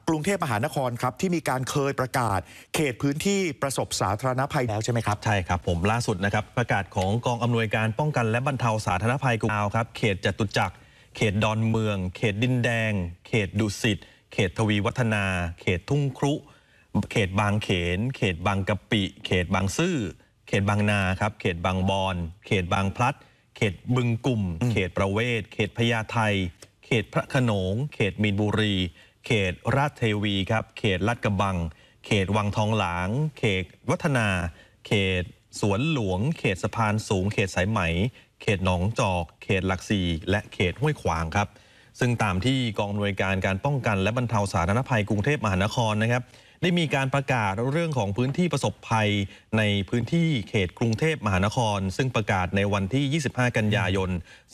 กรุงเทพมหานครครับที่มีการเคยประกาศเขตพื้นที่ประสบสาธารณภัยแล้วใช่ไหมครับใช่ครับผมล่าสุดนะครับประกาศของกองอำนวยการป้องกันและบรรเทาสาธารณภัยกรุงเทพครับเขตจตุจักรเขตดอนเมืองเขตดินแดงเขตดุสิตเขตทวีวัฒนาเขตทุ่งครุเขตบางเขนเขตบางกะปิเขตบางซื่อเขตบางนาครับเขตบางบอนเขตบางพลัดเขตบึงกุ่มเขตประเวศเขตพญาไทเขตพระโขนงเขตมีนบุรีเขตราชเทวีครับเขตลาดกระบังเขตวังทองหลางเขตวัฒนาเขตสวนหลวงเขตสะพานสูงเขตสายไหมเขตหนองจอกเขตหลักสี่และเขตห้วยขวางครับซึ่งตามที่กองอำนวยการการป้องกันและบรรเทาสาธารณภัยกรุงเทพมหานครนะครับได้มีการประกาศเรื่องของพื้นที่ประสบภัยในพื้นที่เขตกรุงเทพมหานครซึ่งประกาศในวันที่ 25 กันยายน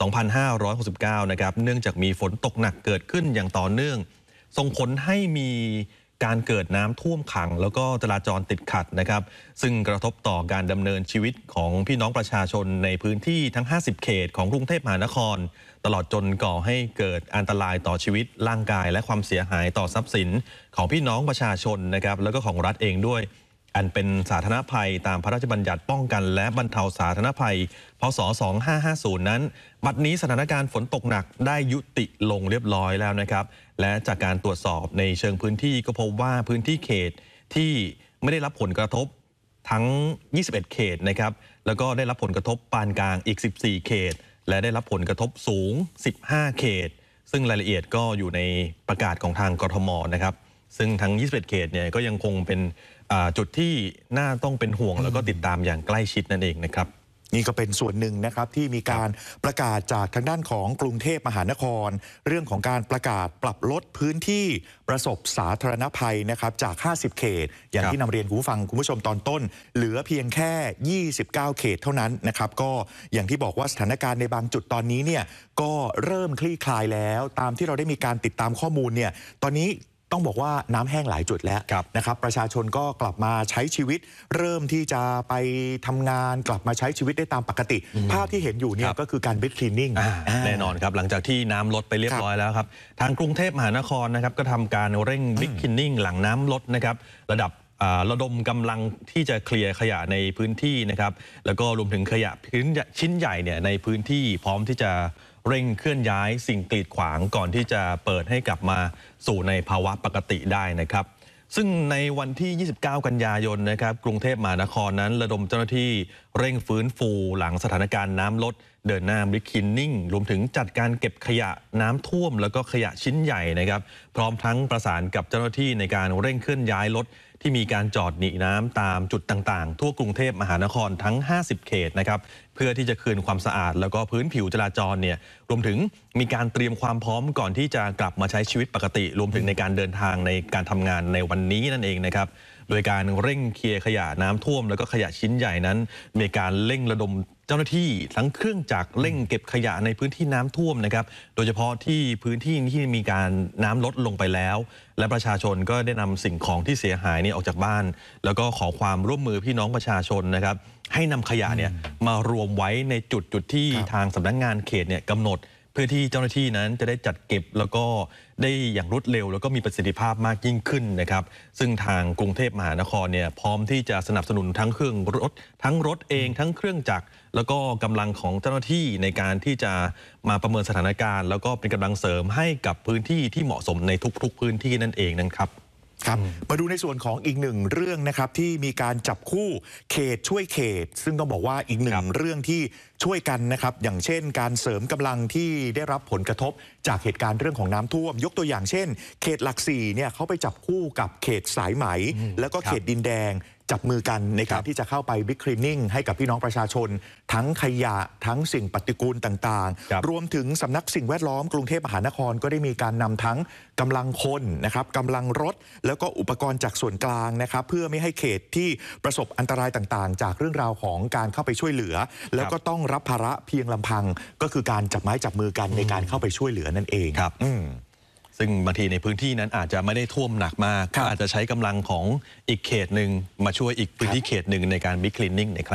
2569 นะครับเนื่องจากมีฝนตกหนักเกิดขึ้นอย่างต่อเนื่องส่งผลให้มีการเกิดน้ำท่วมขังแล้วก็จราจรติดขัดนะครับซึ่งกระทบต่อการดำเนินชีวิตของพี่น้องประชาชนในพื้นที่ทั้ง 50 เขตของกรุงเทพมหานครตลอดจนก่อให้เกิดอันตรายต่อชีวิตร่างกายและความเสียหายต่อทรัพย์สินของพี่น้องประชาชนนะครับแล้วก็ของรัฐเองด้วยอันเป็นสาธารณภัยตามพระราชบัญญัติป้องกันและบรรเทาสาธารณภัยพ.ศ. 2550 นั้นบัดนี้สถานการณ์ฝนตกหนักได้ยุติลงเรียบร้อยแล้วนะครับและจากการตรวจสอบในเชิงพื้นที่ก็พบว่าพื้นที่เขตที่ไม่ได้รับผลกระทบทั้ง 21 เขตนะครับแล้วก็ได้รับผลกระทบปานกลางอีก 14 เขตและได้รับผลกระทบสูง 15 เขตซึ่งรายละเอียดก็อยู่ในประกาศของทางกทมนะครับซึ่งทั้ง 21 เขตเนี่ยก็ยังคงเป็นจุดที่น่าต้องเป็นห่วงแล้วก็ติดตามอย่างใกล้ชิดนั่นเองนะครับนี่ก็เป็นส่วนหนึ่งนะครับที่มีการประกาศจากทางด้านของกรุงเทพมหานครเรื่องของการประกาศปรับลดพื้นที่ประสบสาธารณภัยนะครับจาก 50 เขตอย่างที่นำเรียนคุณผู้ชมตอนต้นเหลือเพียงแค่ 29 เขตเท่านั้นนะครับก็อย่างที่บอกว่าสถานการณ์ในบางจุดตอนนี้เนี่ยก็เริ่มคลี่คลายแล้วตามที่เราได้มีการติดตามข้อมูลเนี่ยตอนนี้ต้องบอกว่าน้ำแห้งหลายจุดแล้วนะครับประชาชนก็กลับมาใช้ชีวิตเริ่มที่จะไปทำงานกลับมาใช้ชีวิตได้ตามปกติภาพที่เห็นอยู่เนี่ยก็คือการบิ๊กคลีนนิ่งแน่นอนครับหลังจากที่น้ำลดไปเรียบร้อยแล้วครับทางกรุงเทพมหานครนะครับก็ทำการเร่งบิ๊กคลีนนิ่งหลังน้ำลดนะครับระดมกำลังที่จะเคลียร์ขยะในพื้นที่นะครับแล้วก็รวมถึงขยะชิ้นใหญ่เนี่ยในพื้นที่พร้อมที่จะเร่งเคลื่อนย้ายสิ่งกีดขวางก่อนที่จะเปิดให้กลับมาสู่ในภาวะปกติได้นะครับซึ่งในวันที่ 29 กันยายนนะครับกรุงเทพมหานครนั้นระดมเจ้าหน้าที่เร่งฟื้นฟูหลังสถานการณ์น้ำลดเดินหน้าบิ๊กคลีนนิ่งรวมถึงจัดการเก็บขยะน้ำท่วมแล้วก็ขยะชิ้นใหญ่นะครับพร้อมทั้งประสานกับเจ้าหน้าที่ในการเร่งเคลื่อนย้ายรถที่มีการจอดหนีน้ำตามจุดต่างๆทั่วกรุงเทพมหานครทั้ง 50 เขตนะครับเพื่อที่จะคืนความสะอาดแล้วก็พื้นผิวจราจรเนี่ยรวมถึงมีการเตรียมความพร้อมก่อนที่จะกลับมาใช้ชีวิตปกติรวมถึงในการเดินทางในการทำงานในวันนี้นั่นเองนะครับโดยการเร่งเคลียร์ขยะน้ำท่วมแล้วก็ขยะชิ้นใหญ่นั้นมีการเร่งระดมเจ้าหน้าที่ทั้งเครื่องจักรเร่งเก็บขยะในพื้นที่น้ำท่วมนะครับโดยเฉพาะที่พื้นที่ที่มีการน้ำลดลงไปแล้วและประชาชนก็ได้นำสิ่งของที่เสียหายนี่ออกจากบ้านแล้วก็ขอความร่วมมือพี่น้องประชาชนนะครับให้นำขยะเนี่ยมารวมไว้ในจุดที่ทางสำนักงานเขตเนี่ยกำหนดเพื่อที่เจ้าหน้าที่นั้นจะได้จัดเก็บแล้วก็ได้อย่างรวดเร็วแล้วก็มีประสิทธิภาพมากยิ่งขึ้นนะครับซึ่งทางกรุงเทพมหานครเนี่ยพร้อมที่จะสนับสนุนทั้งเครื่องรถทั้งรถเองทั้งเครื่องจักรแล้วก็กำลังของเจ้าหน้าที่ในการที่จะมาประเมินสถานการณ์แล้วก็เป็นกำลังเสริมให้กับพื้นที่ที่เหมาะสมในทุกๆพื้นที่นั่นเองนะครับครับมาดูในส่วนของอีกหนึ่งเรื่องนะครับที่มีการจับคู่เขตช่วยเขตซึ่งต้องบอกว่าอีกหนึ่งเรื่องที่ช่วยกันนะครับอย่างเช่นการเสริมกำลังที่ได้รับผลกระทบจากเหตุการณ์เรื่องของน้ำท่วมยกตัวอย่างเช่นเขตหลักสี่เนี่ยเขาไปจับคู่กับเขตสายไหมแล้วก็เขตดินแดงจับมือกันในการที่จะเข้าไปบิ๊กคลีนนิ่งให้กับพี่น้องประชาชนทั้งขยะทั้งสิ่งปฏิกูลต่างๆรวมถึงสำนักสิ่งแวดล้อมกรุงเทพมหานครก็ได้มีการนำทั้งกำลังคนนะครับกำลังรถแล้วก็อุปกรณ์จากส่วนกลางนะครับเพื่อไม่ให้เขตที่ประสบอันตรายต่างๆจากเรื่องราวของการเข้าไปช่วยเหลือแล้วก็ต้องรับภาระเพียงลำพังก็คือการจับไม้จับมือกันในการเข้าไปช่วยเหลือนั่นเองครับซึ่งบางทีในพื้นที่นั้นอาจจะไม่ได้ท่วมหนักมากอาจจะใช้กำลังของอีกเขตหนึ่งมาช่วยอีกพื้นที่เขตหนึ่งในการบิ๊กคลีนนิ่งใน